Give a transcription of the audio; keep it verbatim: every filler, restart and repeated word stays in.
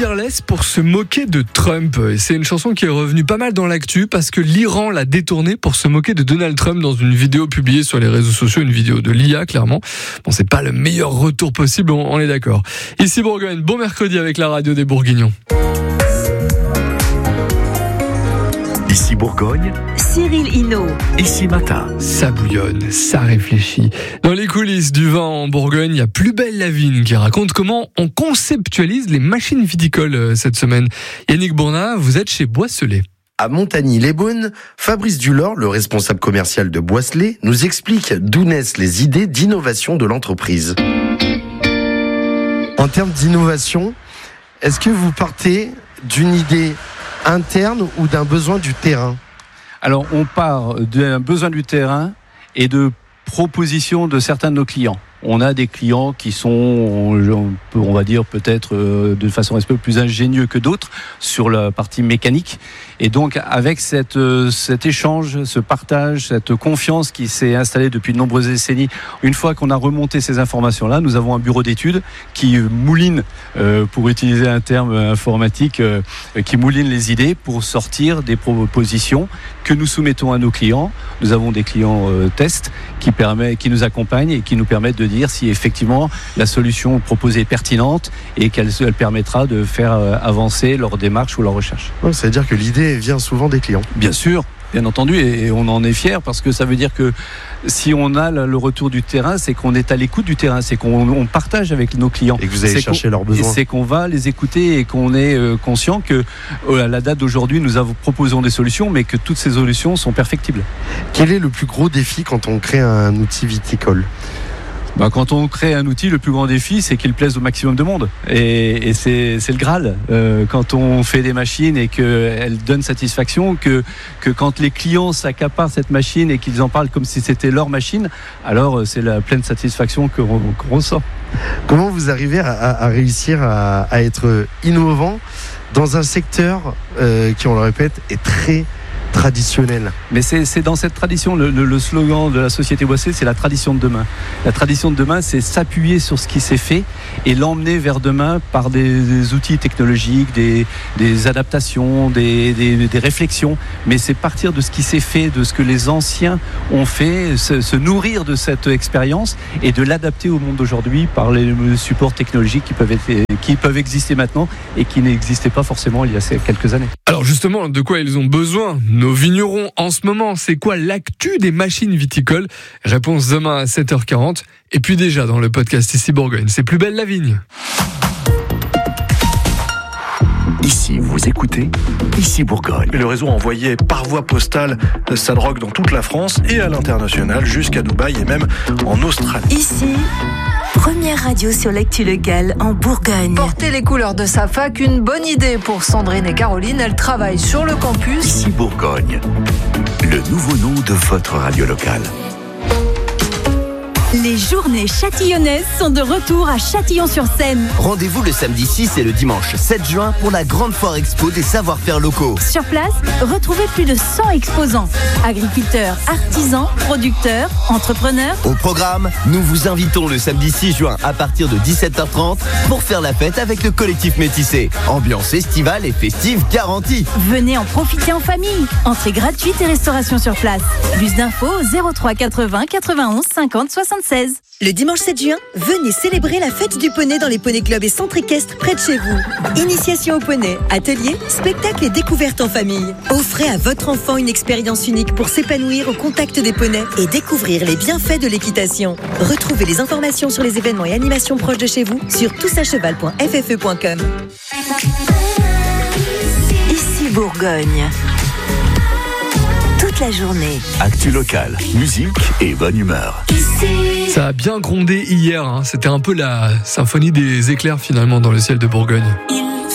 Désirless pour se moquer de Trump. Et c'est une chanson qui est revenue pas mal dans l'actu parce que l'Iran l'a détournée pour se moquer de Donald Trump dans une vidéo publiée sur les réseaux sociaux, une vidéo de l'I A clairement. Bon, c'est pas le meilleur retour possible, on, on est d'accord. Ici Bourgogne, bon mercredi avec la radio des Bourguignons. Ici Bourgogne, Cyril Hinault. Ici Matin. Ça bouillonne, ça réfléchit. Dans les coulisses du vin en Bourgogne, il y a Plus belle la vigne qui raconte comment on conceptualise les machines viticoles cette semaine. Yannick Bournat, vous êtes chez Boisselé. À Montagny-les-Beaunes, Fabrice Dulor, le responsable commercial de Boisselé, nous explique d'où naissent les idées d'innovation de l'entreprise. En termes d'innovation, est-ce que vous partez d'une idée interne ou d'un besoin du terrain ? Alors, on part d'un besoin du terrain et de propositions de certains de nos clients. On a des clients qui sont, on va dire peut-être de façon un peu plus ingénieux que d'autres sur la partie mécanique. Et donc avec cette, cet échange, ce partage, cette confiance qui s'est installée depuis de nombreuses décennies, une fois qu'on a remonté ces informations-là, nous avons un bureau d'études qui mouline, euh, pour utiliser un terme informatique, euh, qui mouline les idées pour sortir des propositions que nous soumettons à nos clients. Nous avons des clients euh, tests qui, permet, qui nous accompagnent et qui nous permettent de dire si effectivement la solution proposée est pertinente et qu'elle elle permettra de faire avancer leur démarche ou leur recherche. Ouais, ça veut dire que l'idée vient souvent des clients. Bien sûr, bien entendu, et on en est fiers parce que ça veut dire que si on a le retour du terrain, c'est qu'on est à l'écoute du terrain, c'est qu'on on partage avec nos clients. Et que vous allez c'est chercher leurs besoins. C'est qu'on va les écouter et qu'on est conscient que à la date d'aujourd'hui, nous avons, proposons des solutions, mais que toutes ces solutions sont perfectibles. Quel est le plus gros défi quand on crée un outil viticole ? Ben, quand on crée un outil, le plus grand défi, c'est qu'il plaise au maximum de monde. Et, et c'est, c'est le Graal. Euh, quand on fait des machines et qu'elles donnent satisfaction, que, que quand les clients s'accaparent cette machine et qu'ils en parlent comme si c'était leur machine, alors c'est la pleine satisfaction que qu'on ressent. Comment vous arrivez à, à réussir à, à être innovant dans un secteur euh, qui, on le répète, est très traditionnel. Mais c'est, c'est dans cette tradition, le, le, le slogan de la société Boisselé, c'est la tradition de demain. La tradition de demain, c'est s'appuyer sur ce qui s'est fait et l'emmener vers demain par des, des outils technologiques, des, des adaptations, des, des, des réflexions. Mais c'est partir de ce qui s'est fait, de ce que les anciens ont fait, se, se nourrir de cette expérience et de l'adapter au monde d'aujourd'hui par les supports technologiques qui peuvent, être, qui peuvent exister maintenant et qui n'existaient pas forcément il y a quelques années. Alors justement, de quoi ils ont besoin ? Nos vignerons en ce moment, c'est quoi l'actu des machines viticoles ? Réponse demain à sept heures quarante. Et puis déjà dans le podcast Ici Bourgogne, c'est Plus belle la vigne. Ici, vous écoutez Ici Bourgogne. Le réseau envoyait par voie postale sa drogue dans toute la France et à l'international jusqu'à Dubaï et même en Australie. Ici, première radio sur l'actu locale en Bourgogne. Porter les couleurs de sa fac, une bonne idée pour Sandrine et Caroline. Elles travaillent sur le campus. Ici Bourgogne, le nouveau nom de votre radio locale. Les journées châtillonnaises sont de retour à Châtillon-sur-Seine. Rendez-vous le samedi six et le dimanche sept juin pour la grande foire expo des savoir-faire locaux. Sur place, retrouvez plus de cent exposants. Agriculteurs, artisans, producteurs, entrepreneurs. Au programme, nous vous invitons le samedi six juin à partir de dix-sept heures trente pour faire la fête avec le collectif Métissé. Ambiance estivale et festive garantie. Venez en profiter en famille. Entrée gratuite et restauration sur place. Plus d'infos au zéro trois quatre-vingts quatre-vingt-onze cinquante soixante-seize. Le dimanche sept juin, venez célébrer la fête du poney dans les poney clubs et centres équestres près de chez vous. Initiation au poney, ateliers, spectacles et découvertes en famille. Offrez à votre enfant une expérience unique pour s'épanouir au contact des poneys et découvrir les bienfaits de l'équitation. Retrouvez les informations sur les événements et animations proches de chez vous sur tous à cheval point f f e point com. Ici Bourgogne. Toute la journée. Actu locale, musique et bonne humeur. Ça a bien grondé hier, hein. C'était un peu la symphonie des éclairs finalement dans le ciel de Bourgogne. Il